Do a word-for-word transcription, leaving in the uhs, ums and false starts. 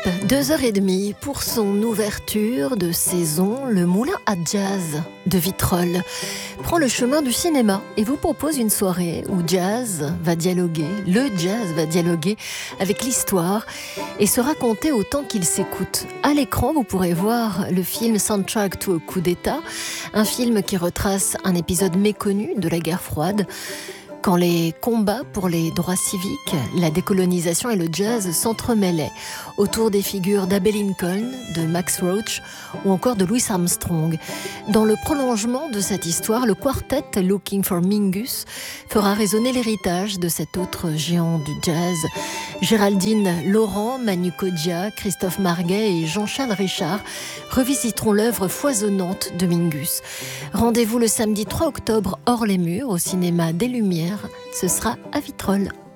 deux heures trente pour son ouverture de saison, le Moulin à Jazz de Vitrolles prend le chemin du cinéma et vous propose une soirée où jazz va dialoguer, le jazz va dialoguer avec l'histoire et se raconter autant qu'il s'écoute. À l'écran, vous pourrez voir le film Soundtrack to a Coup d'État, un film qui retrace un épisode méconnu de la guerre froide, quand les combats pour les droits civiques, la décolonisation et le jazz s'entremêlaient autour des figures d'Abe Lincoln, de Max Roach ou encore de Louis Armstrong. Dans le prolongement de cette histoire, le quartet Looking for Mingus fera résonner l'héritage de cet autre géant du jazz. Géraldine Laurent, Manu Kodia, Christophe Marguet et Jean-Charles Richard revisiteront l'œuvre foisonnante de Mingus. Rendez-vous le samedi trois octobre hors les murs au cinéma des Lumières. Ce sera à Vitrolles.